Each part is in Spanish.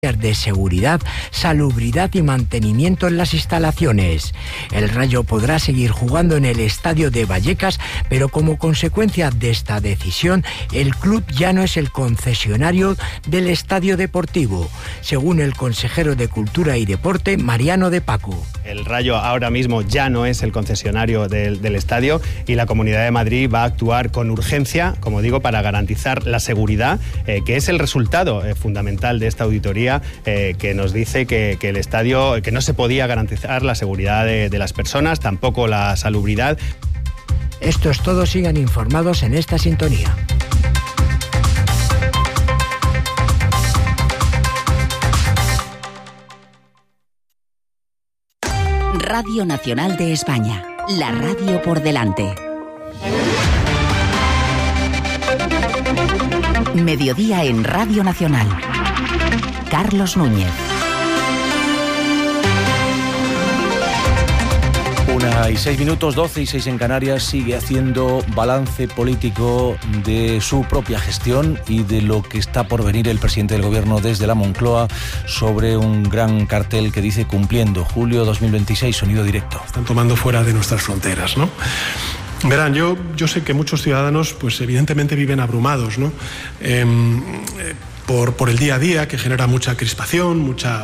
de seguridad, salubridad y mantenimiento en las instalaciones. El Rayo podrá seguir jugando en el estadio de Vallecas, pero como consecuencia de esta decisión, el club ya no es el concesionario del estadio deportivo, según el consejero de Cultura y Deporte, Mariano de Paco. El Rayo ahora mismo ya no es el concesionario del estadio y la Comunidad de Madrid va a actuar con urgencia, como digo, para garantizar la seguridad, que es el resultado fundamental de esta auditoría, que nos dice que el estadio, que no se podía garantizar la seguridad de las personas, tampoco la salubridad. Esto es todo, sigan informados en esta sintonía. Radio Nacional de España, la radio por delante. Mediodía en Radio Nacional. Carlos Núñez. 1:06, 12:06 en Canarias. Sigue haciendo balance político de su propia gestión y de lo que está por venir el presidente del gobierno desde la Moncloa sobre un gran cartel que dice cumpliendo julio 2026, sonido directo. Están tomando fuera de nuestras fronteras, ¿no? Verán, yo sé que muchos ciudadanos, pues evidentemente viven abrumados, ¿no? Por el día a día, que genera mucha crispación, mucha,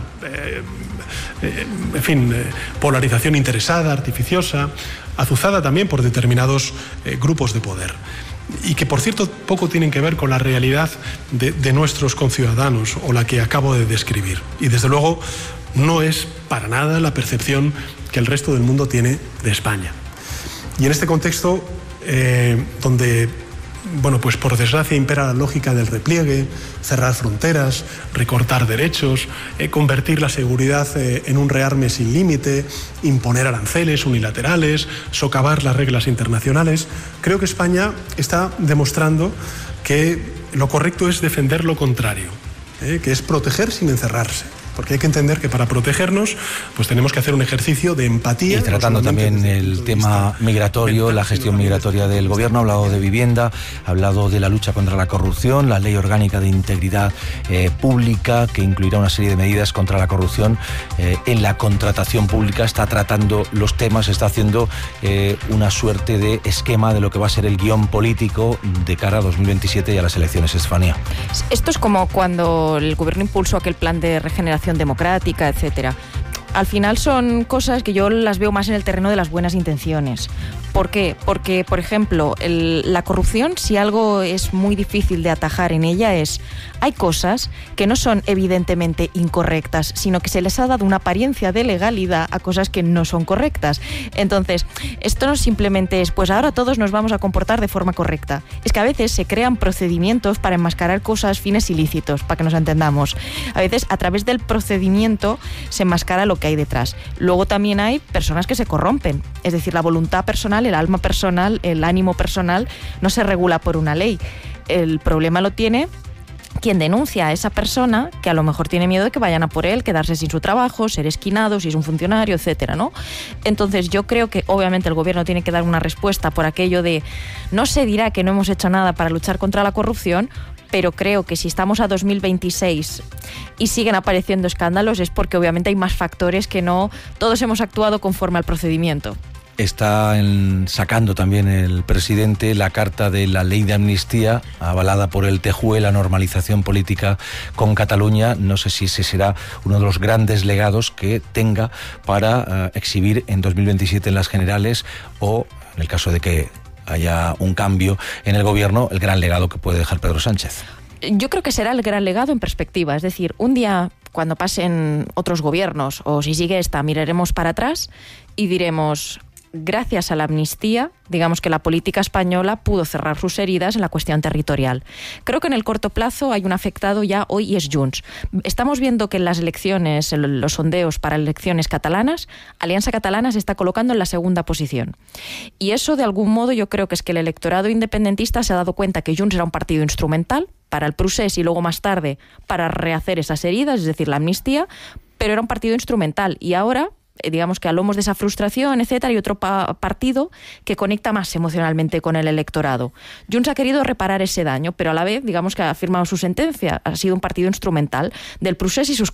polarización interesada, artificiosa, azuzada también por determinados grupos de poder. Y que, por cierto, poco tienen que ver con la realidad de nuestros conciudadanos o la que acabo de describir. Y, desde luego, no es para nada la percepción que el resto del mundo tiene de España. Y en este contexto, donde, pues por desgracia impera la lógica del repliegue, cerrar fronteras, recortar derechos, convertir la seguridad en un rearme sin límite, imponer aranceles unilaterales, socavar las reglas internacionales, creo que España está demostrando que lo correcto es defender lo contrario, que es proteger sin encerrarse. Porque hay que entender que para protegernos, pues tenemos que hacer un ejercicio de empatía. Y tratando también el tema migratorio, la gestión migratoria del gobierno, ha hablado de vivienda, ha hablado de la lucha contra la corrupción, la ley orgánica de integridad pública, que incluirá una serie de medidas contra la corrupción en la contratación pública. Está tratando los temas, está haciendo una suerte de esquema de lo que va a ser el guión político de cara a 2027 y a las elecciones, Estefanía. Esto es como cuando el gobierno impulsó aquel plan de regeneración democrática, etcétera. Al final son cosas que yo las veo más en el terreno de las buenas intenciones. ¿Por qué? Porque, por ejemplo, la corrupción, si algo es muy difícil de atajar en ella, hay cosas que no son evidentemente incorrectas, sino que se les ha dado una apariencia de legalidad a cosas que no son correctas. Entonces, esto no simplemente es, pues ahora todos nos vamos a comportar de forma correcta. Es que a veces se crean procedimientos para enmascarar cosas, fines ilícitos, para que nos entendamos. A veces, a través del procedimiento, se enmascara lo que hay detrás. Luego también hay personas que se corrompen. Es decir, la voluntad personal, el alma personal, el ánimo personal no se regula por una ley. El problema lo tiene quien denuncia a esa persona que a lo mejor tiene miedo de que vayan a por él, quedarse sin su trabajo, ser esquinado, si es un funcionario, etcétera, ¿no? Entonces yo creo que obviamente el gobierno tiene que dar una respuesta por aquello de no se dirá que no hemos hecho nada para luchar contra la corrupción, pero creo que si estamos a 2026 y siguen apareciendo escándalos es porque obviamente hay más factores que no todos hemos actuado conforme al procedimiento. Está sacando también el presidente la carta de la ley de amnistía avalada por el TJUE, la normalización política con Cataluña. No sé si ese será uno de los grandes legados que tenga para exhibir en 2027 en las generales o, en el caso de que haya un cambio en el gobierno, el gran legado que puede dejar Pedro Sánchez. Yo creo que será el gran legado en perspectiva. Es decir, un día cuando pasen otros gobiernos o si sigue esta, miraremos para atrás y diremos, gracias a la amnistía, digamos que la política española pudo cerrar sus heridas en la cuestión territorial. Creo que en el corto plazo hay un afectado ya hoy y es Junts. Estamos viendo que en las elecciones, en los sondeos para elecciones catalanas, Alianza Catalana se está colocando en la segunda posición. Y eso, de algún modo, yo creo que es que el electorado independentista se ha dado cuenta que Junts era un partido instrumental para el procés y luego más tarde para rehacer esas heridas, es decir, la amnistía, pero era un partido instrumental. Y ahora digamos que a lomos de esa frustración, etcétera, y otro partido que conecta más emocionalmente con el electorado. Junts ha querido reparar ese daño, pero a la vez, digamos que ha firmado su sentencia, ha sido un partido instrumental del procés y sus